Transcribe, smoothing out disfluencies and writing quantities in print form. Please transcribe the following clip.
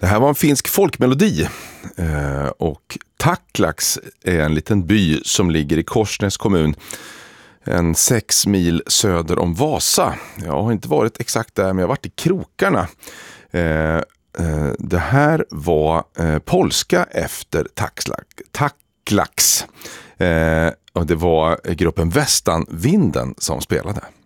Det här var en finsk folkmelodi och Taklax är en liten by som ligger i Korsnäs kommun, en 6 mil söder om Vasa. Jag har inte varit exakt där, men jag har varit i krokarna. Det här var polska efter Taklax. Och det var gruppen Västanvinden som spelade.